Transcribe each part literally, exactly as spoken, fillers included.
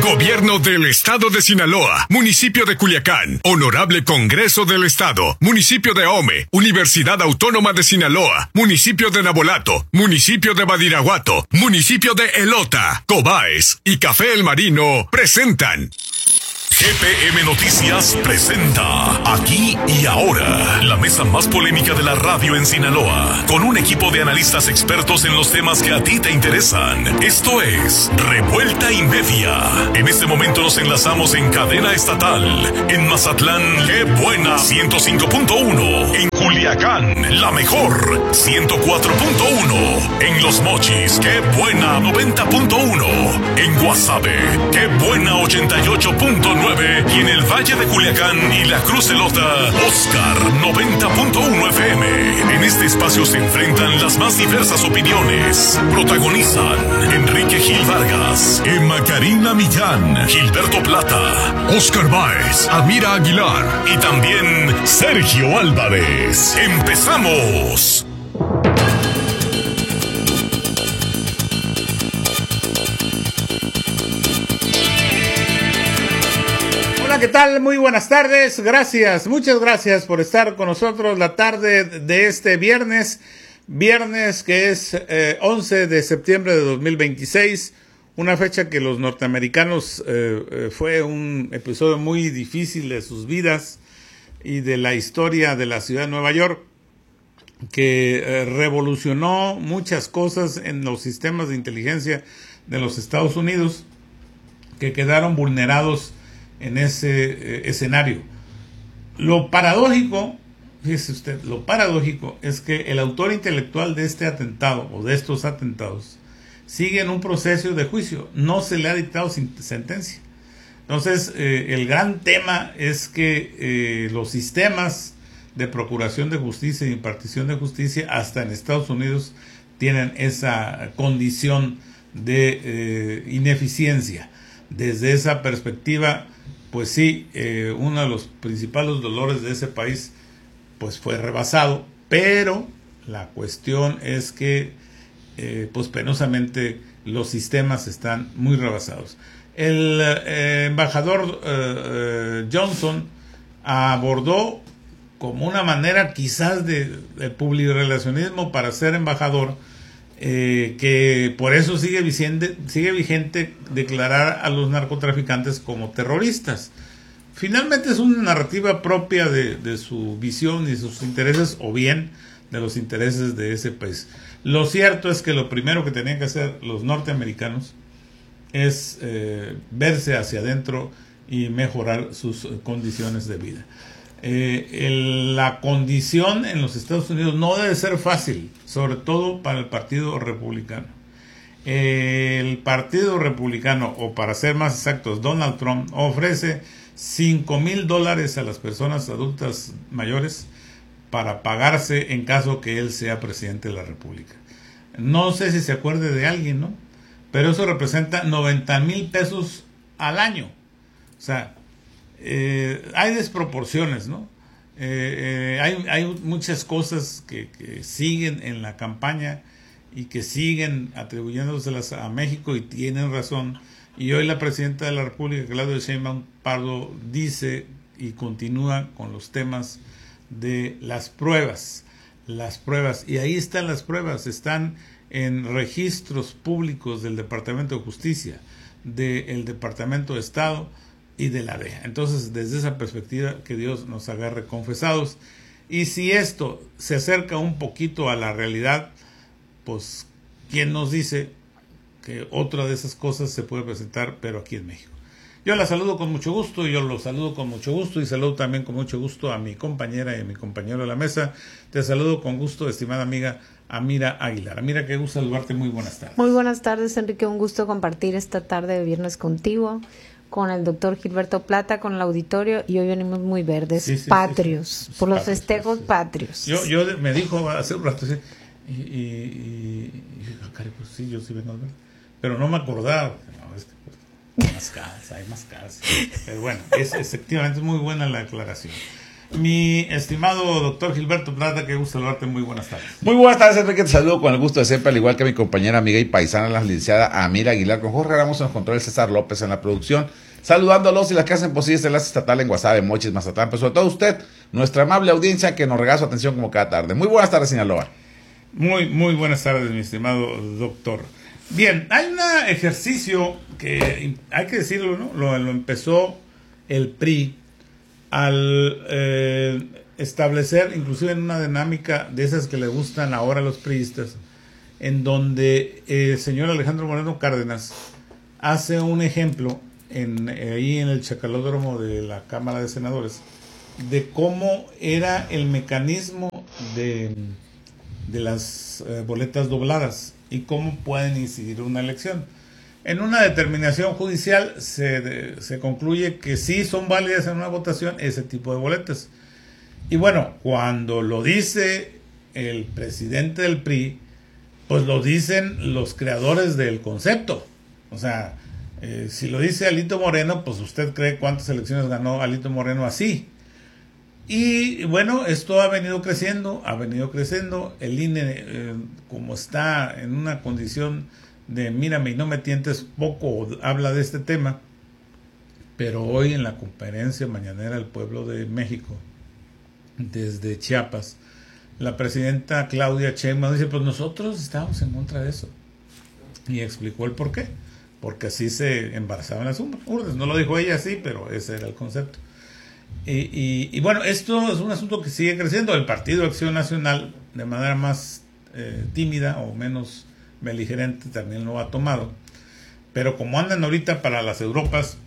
Gobierno del Estado de Sinaloa, Municipio de Culiacán, Honorable Congreso del Estado, Municipio de Ahome, Universidad Autónoma de Sinaloa, Municipio de Nabolato, Municipio de Badiraguato, Municipio de Elota, Cobaes y Café El Marino presentan G P M Noticias presenta Aquí y Ahora, la mesa más polémica de la radio en Sinaloa, con un equipo de analistas expertos en los temas que a ti te interesan. Esto es Revuelta y Media. En este momento nos enlazamos en cadena estatal. En Mazatlán, ¡qué buena! ciento cinco punto uno. En Culiacán, la mejor, ciento cuatro punto uno. En Los Mochis, ¡qué buena! noventa punto uno. En Guasave, ¡qué buena! ochenta y ocho punto nueve. Y en el Valle de Culiacán y la Cruz Elota, Oscar noventa punto uno F M. En este espacio se enfrentan las más diversas opiniones. Protagonizan Enrique Gil Vargas, Emma Karina Millán, Gilberto Plata, Oscar Báez, Amira Aguilar y también Sergio Álvarez. ¡Empezamos! ¿Qué tal? Muy buenas tardes, gracias, muchas gracias por estar con nosotros la tarde de este viernes, viernes que es eh, once de septiembre de dos mil veintiséis, una fecha que los norteamericanos eh, eh, fue un episodio muy difícil de sus vidas y de la historia de la ciudad de Nueva York, que eh, revolucionó muchas cosas en los sistemas de inteligencia de los Estados Unidos, que quedaron vulnerados en ese eh, escenario. Lo paradójico, fíjese usted, lo paradójico es que el autor intelectual de este atentado o de estos atentados sigue en un proceso de juicio, no se le ha dictado sentencia. Entonces, eh, el gran tema es que eh, los sistemas de procuración de justicia y impartición de justicia hasta en Estados Unidos tienen esa condición de eh, ineficiencia. Desde esa perspectiva, pues sí, eh, uno de los principales dolores de ese país pues fue rebasado, pero la cuestión es que eh, pues penosamente los sistemas están muy rebasados. El eh, embajador eh, eh, Johnson abordó como una manera quizás de, de publirelacionismo para ser embajador, Eh, que por eso sigue vigente, sigue vigente declarar a los narcotraficantes como terroristas. Finalmente es una narrativa propia de, de su visión y sus intereses, o bien de los intereses de ese país. Lo cierto es que lo primero que tenían que hacer los norteamericanos es eh, verse hacia adentro y mejorar sus condiciones de vida. Eh, el, la condición en los Estados Unidos no debe ser fácil, sobre todo para el Partido Republicano. Eh, el Partido Republicano, o para ser más exactos, Donald Trump, ofrece cinco mil dólares a las personas adultas mayores para pagarse en caso que él sea presidente de la República. No sé si se acuerde de alguien, ¿no? Pero eso representa noventa mil pesos al año. O sea, Eh, hay desproporciones, ¿no? Eh, eh, hay, hay muchas cosas que, que siguen en la campaña y que siguen atribuyéndoselas a México y tienen razón. Y hoy la presidenta de la República, Claudia Sheinbaum Pardo, dice y continúa con los temas de las pruebas. Las pruebas, y ahí están las pruebas, están en registros públicos del Departamento de Justicia, del Departamento de Estado y de la D E A. Entonces, desde esa perspectiva, que Dios nos agarre confesados. Y si esto se acerca un poquito a la realidad, pues, ¿quién nos dice que otra de esas cosas se puede presentar, pero aquí en México? Yo la saludo con mucho gusto, yo lo saludo con mucho gusto y saludo también con mucho gusto a mi compañera y a mi compañero de la mesa. Te saludo con gusto, estimada amiga Amira Aguilar. Amira, qué gusto saludarte, muy buenas tardes. Muy buenas tardes, Enrique, un gusto compartir esta tarde de viernes contigo, con el doctor Gilberto Plata, con el auditorio, y hoy venimos muy verdes, sí, sí, patrios, sí, sí. por los patrios, festejos sí. patrios. Yo, yo me dijo hace un rato, sí, y, y, y, y cari, pues sí, yo sí vengo a ver, pero no me acordaba, no, es que pues, hay más casas, hay más casas, pero bueno, es efectivamente muy buena la aclaración. Mi estimado doctor Gilberto Plata, qué gusto saludarte, muy buenas tardes. Muy buenas tardes, Enrique, te saludo con el gusto de siempre, al igual que mi compañera, amiga y paisana, la licenciada Amira Aguilar, con Jorge Ramos en los controles, César López en la producción, saludándolos y las que hacen posible este enlace estatal en Guasave, Mochis, Mazatlán, pero sobre todo usted, nuestra amable audiencia que nos regala su atención como cada tarde. Muy buenas tardes, Sinaloa. Muy, muy buenas tardes, mi estimado doctor. Bien, hay un ejercicio que hay que decirlo, ¿no? Lo, lo empezó el P R I al eh, establecer, inclusive en una dinámica de esas que le gustan ahora a los priistas, en donde el señor Alejandro Moreno Cárdenas hace un ejemplo en, ahí en el Chacalódromo de la Cámara de Senadores de cómo era el mecanismo de, de las eh, boletas dobladas y cómo pueden incidir una elección. En una determinación judicial se, de, se concluye que sí son válidas en una votación ese tipo de boletas. Y bueno, cuando lo dice el presidente del P R I, pues lo dicen los creadores del concepto. O sea, eh, si lo dice Alito Moreno, pues usted cree cuántas elecciones ganó Alito Moreno así. Y bueno, esto ha venido creciendo, ha venido creciendo. El I N E, eh, como está en una condición de mírame y no me tientes, poco habla de este tema, pero hoy en la conferencia mañanera del pueblo de México, desde Chiapas, la presidenta Claudia Sheinbaum dice, pues nosotros estábamos en contra de eso, y explicó el por qué, porque así se embarazaban las urnas. No lo dijo ella así, pero ese era el concepto. Y, y, y bueno, esto es un asunto que sigue creciendo. El Partido Acción Nacional, de manera más eh, tímida o menos beligerante, también lo ha tomado, pero como andan ahorita para las Europas,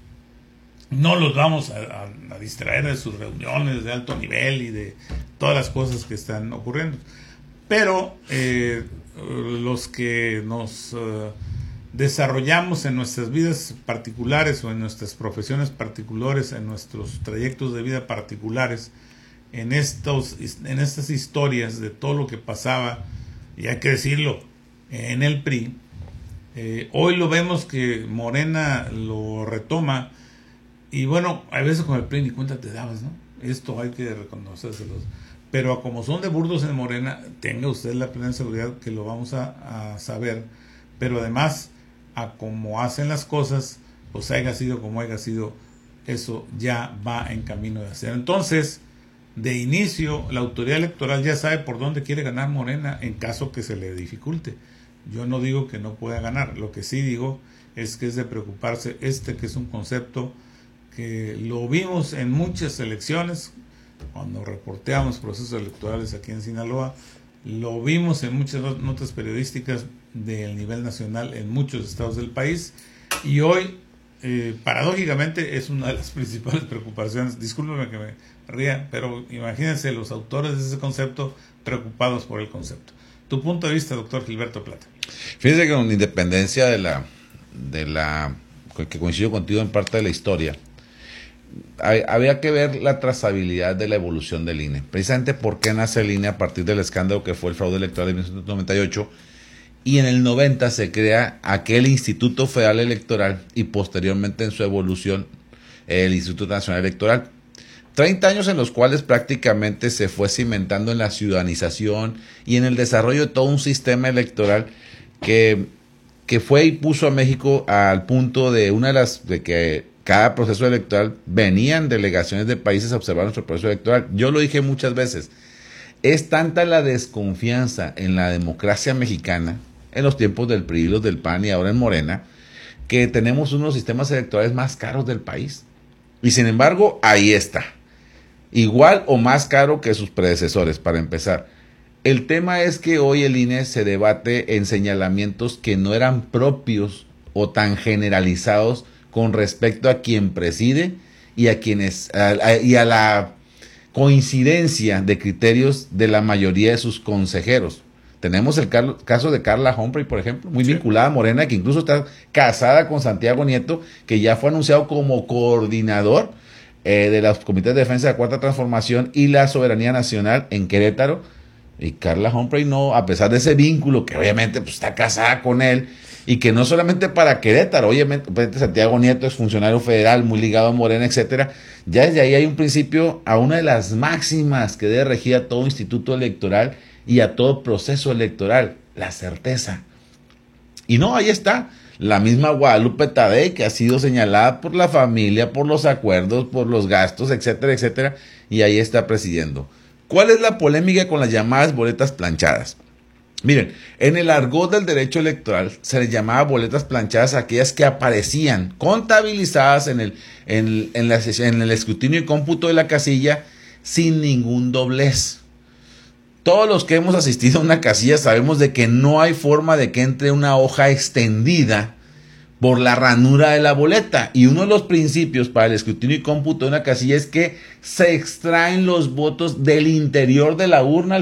no los vamos a, a, a distraer de sus reuniones de alto nivel y de todas las cosas que están ocurriendo, pero eh, los que nos uh, desarrollamos en nuestras vidas particulares o en nuestras profesiones particulares, en nuestros trayectos de vida particulares, en estos en estas historias de todo lo que pasaba, y hay que decirlo, en el P R I, eh, hoy lo vemos que Morena lo retoma, y bueno, a veces con el P R I ni cuenta te dabas, ¿no? Esto hay que reconocérselos, pero como son de burdos en Morena, tenga usted la plena seguridad que lo vamos a, a saber, pero además, a como hacen las cosas, pues haya sido como haya sido, eso ya va en camino de hacer. Entonces, de inicio, la autoridad electoral ya sabe por dónde quiere ganar Morena en caso que se le dificulte. Yo no digo que no pueda ganar, lo que sí digo es que es de preocuparse este que es un concepto que lo vimos en muchas elecciones, cuando reporteamos procesos electorales aquí en Sinaloa, lo vimos en muchas notas periodísticas del nivel nacional en muchos estados del país, y hoy, eh, paradójicamente, es una de las principales preocupaciones. Discúlpeme que me ría, pero imagínense los autores de ese concepto preocupados por el concepto. Tu punto de vista, doctor Gilberto Plata. Fíjese que con independencia de la, de la que coincido contigo en parte de la historia, hay, había que ver la trazabilidad de la evolución del I N E. Precisamente por qué nace el I N E a partir del escándalo que fue el fraude electoral de mil novecientos noventa y ocho, y en el noventa se crea aquel Instituto Federal Electoral y posteriormente en su evolución el Instituto Nacional Electoral. treinta años en los cuales prácticamente se fue cimentando en la ciudadanización y en el desarrollo de todo un sistema electoral que, que fue y puso a México al punto de una de las de que cada proceso electoral venían delegaciones de países a observar nuestro proceso electoral. Yo lo dije muchas veces, es tanta la desconfianza en la democracia mexicana, en los tiempos del P R I, los del P A N y ahora en Morena, que tenemos uno de los sistemas electorales más caros del país. Y sin embargo, ahí está. Igual o más caro que sus predecesores, para empezar. El tema es que hoy el I N E se debate en señalamientos que no eran propios o tan generalizados con respecto a quien preside y a quienes a, a, y a la coincidencia de criterios de la mayoría de sus consejeros. Tenemos el car- caso de Carla Humphrey, por ejemplo, muy sí. vinculada a Morena, que incluso está casada con Santiago Nieto, que ya fue anunciado como coordinador eh, de los comités de defensa de la Cuarta Transformación y la Soberanía Nacional en Querétaro. Y Carla Humphrey no, a pesar de ese vínculo, que obviamente pues, está casada con él, y que no solamente para Querétaro, obviamente Santiago Nieto es funcionario federal, muy ligado a Morena, etcétera, ya desde ahí hay un principio a una de las máximas que debe regir a todo instituto electoral y a todo proceso electoral, la certeza. Y no, ahí está, la misma Guadalupe Tadei, que ha sido señalada por la familia, por los acuerdos, por los gastos, etcétera, etcétera, y ahí está presidiendo. ¿Cuál es la polémica con las llamadas boletas planchadas? Miren, en el argot del derecho electoral se les llamaba boletas planchadas a aquellas que aparecían contabilizadas en el, en, en, la, en el escrutinio y cómputo de la casilla sin ningún doblez. Todos los que hemos asistido a una casilla sabemos de que no hay forma de que entre una hoja extendida por la ranura de la boleta. Y uno de los principios para el escrutinio y cómputo de una casilla es que se extraen los votos del interior de la urna